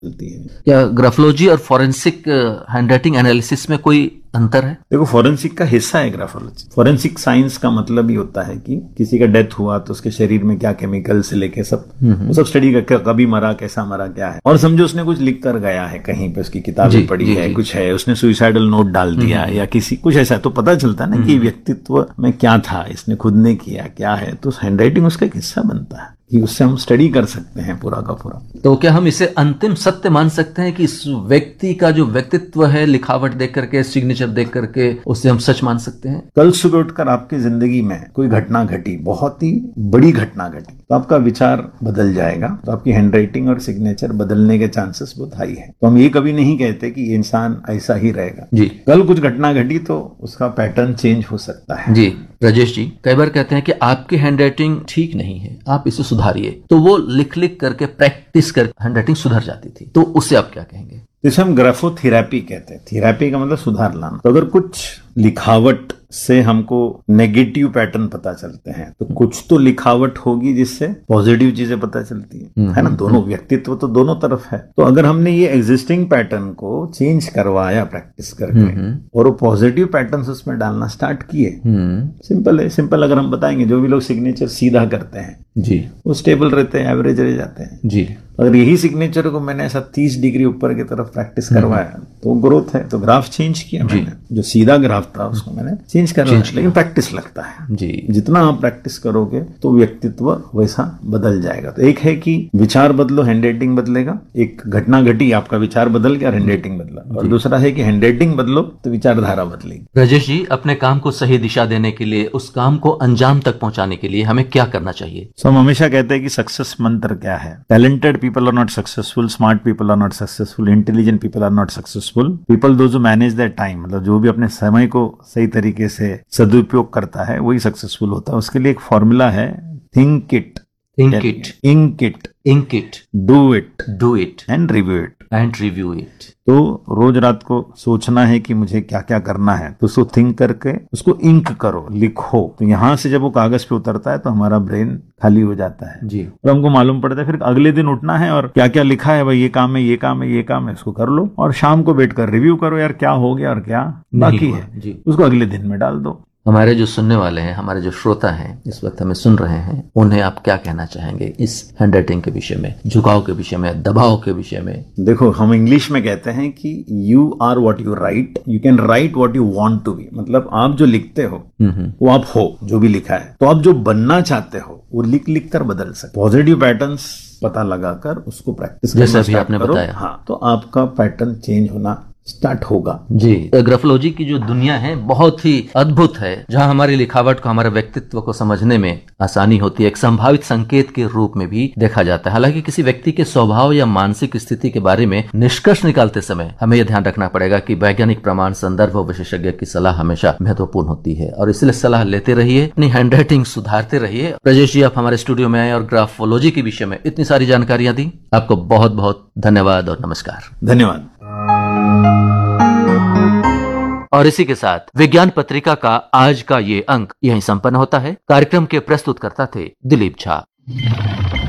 चलती है। क्या ग्राफोलॉजी और फॉरेंसिक हैंडराइटिंग एनालिसिस में कोई अंतर है? देखो, फॉरेंसिक का हिस्सा है ग्राफोलॉजी। फॉरेंसिक साइंस का मतलब ही होता है कि किसी का डेथ हुआ तो उसके शरीर में क्या केमिकल से लेके सब वो सब स्टडी करके कभी मरा, कैसा मरा, क्या है, और समझो उसने कुछ लिख कर गया है कहीं पे, उसकी किताबें पढ़ी है, कुछ है, उसने सुइसाइडल नोट डाल दिया या किसी कुछ ऐसा, तो पता चलता है ना कि व्यक्तित्व में क्या था, इसने खुद ने किया क्या है, तो हैंडराइटिंग उसका एक हिस्सा बनता है कि उससे हम स्टडी कर सकते हैं पूरा का पूरा। तो क्या हम इसे अंतिम सत्य मान सकते हैं कि इस व्यक्ति का जो व्यक्तित्व है, लिखावट देख करके, सिग्नेचर देख करके, उसे हम सच मान सकते हैं? कल सुबह उठकर आपकी जिंदगी में कोई घटना घटी, बहुत ही बड़ी घटना घटी, तो आपका विचार बदल जाएगा, तो आपकी हैंडराइटिंग और सिग्नेचर बदलने के चांसेस बहुत हाई है। तो हम ये कभी नहीं कहते कि ये इंसान ऐसा ही रहेगा जी। कल कुछ घटना घटी तो उसका पैटर्न चेंज हो सकता है। जी राजेश जी, कई बार कहते हैं कि आपकी हैंडराइटिंग ठीक नहीं है, आप इसे सुधारिए, तो वो लिख लिख करके प्रैक्टिस कर हैंडराइटिंग सुधर जाती थी, तो उससे आप क्या कहेंगे? जिसे हम ग्राफोथेरेपी कहते हैं। थेरेपी का मतलब सुधार लाना। तो अगर कुछ लिखावट से हमको नेगेटिव पैटर्न पता चलते हैं तो कुछ तो लिखावट होगी जिससे पॉजिटिव चीजें पता चलती है ना। दोनों व्यक्तित्व तो दोनों तरफ है। तो अगर हमने ये एग्जिस्टिंग पैटर्न को चेंज करवाया प्रैक्टिस करके और वो पॉजिटिव पैटर्न्स उसमें डालना स्टार्ट किए, सिंपल है। सिंपल अगर हम बताएंगे, जो भी लोग सिग्नेचर सीधा करते हैं जी, वो स्टेबल रहते हैं, एवरेज रह जाते हैं जी। अगर यही सिग्नेचर को मैंने ऐसा 30 डिग्री ऊपर की तरफ प्रैक्टिस करवाया तो ग्रोथ है। तो ग्राफ चेंज किया मैंने, जो सीधा ग्राफ था उसको मैंने चेंज करवाया, लेकिन प्रैक्टिस लगता है जी। जितना आप प्रैक्टिस करोगे तो व्यक्तित्व वैसा बदल जाएगा। तो एक है कि विचार बदलो, हैंडराइटिंग बदलेगा। एक घटना घटी, आपका विचार बदल गया, हैंडराइटिंग बदला। और दूसरा है कि हैंडराइटिंग बदलो तो विचारधारा बदलेगी। राजेश जी, अपने काम को सही दिशा देने के लिए, उस काम को अंजाम तक पहुंचाने के लिए हमें क्या करना चाहिए? हम हमेशा कहते हैं कि सक्सेस मंत्र क्या है। Talented people are not successful, smart people are not successful, intelligent people are not successful, people those who manage their time, मतलब जो भी अपने समय को सही तरीके से सदुपयोग करता है वही सक्सेसफुल होता है। उसके लिए एक फॉर्मूला है, think it, think it, ink it, ink it, do it, do it and review it, and review it. तो रोज रात को सोचना है कि मुझे क्या क्या करना है, तो उसको थिंक करके उसको इंक करो, लिखो। तो यहां से जब वो कागज पे उतरता है तो हमारा ब्रेन खाली हो जाता है जी, और हमको मालूम पड़ता है फिर अगले दिन उठना है और क्या क्या लिखा है, भाई ये काम है, ये काम है, ये काम है, इसको कर लो। और शाम को बैठकर रिव्यू करो, यार क्या हो गया और क्या बाकी है जी। उसको अगले दिन में डाल दो। हमारे जो सुनने वाले हैं, हमारे जो श्रोता हैं, इस वक्त हमें सुन रहे हैं, उन्हें आप क्या कहना चाहेंगे इस हैंडराइटिंग के विषय में, झुकाव के विषय में, दबाव के विषय में? देखो, हम इंग्लिश में कहते हैं कि you are what you right, you can write what you want to be. मतलब आप जो लिखते हो वो आप हो, जो भी लिखा है। तो आप जो बनना चाहते हो वो लिख लिख कर बदल सकते। पॉजिटिव पैटर्न्स पता लगाकर उसको प्रैक्टिस करना, जैसे अभी आपने बताया, हाँ, तो आपका पैटर्न चेंज होना स्टार्ट होगा जी। ग्राफोलॉजी की जो दुनिया है बहुत ही अद्भुत है, जहां हमारी लिखावट को, हमारे व्यक्तित्व को समझने में आसानी होती है। एक संभावित संकेत के रूप में भी देखा जाता है। हालांकि किसी व्यक्ति के स्वभाव या मानसिक स्थिति के बारे में निष्कर्ष निकालते समय हमें यह ध्यान रखना पड़ेगा कि वैज्ञानिक प्रमाण, संदर्भ और विशेषज्ञ की सलाह हमेशा महत्वपूर्ण होती है, और इसलिए सलाह लेते रहिए, अपनी हैंडराइटिंग सुधारते रहिए। राजेश जी, आप हमारे स्टूडियो में आए और ग्राफोलॉजी के विषय में इतनी सारी जानकारियां दी, आपको बहुत बहुत धन्यवाद और नमस्कार। धन्यवाद। और इसी के साथ विज्ञान पत्रिका का आज का ये अंक यहीं संपन्न होता है। कार्यक्रम के प्रस्तुतकर्ता थे दिलीप झा।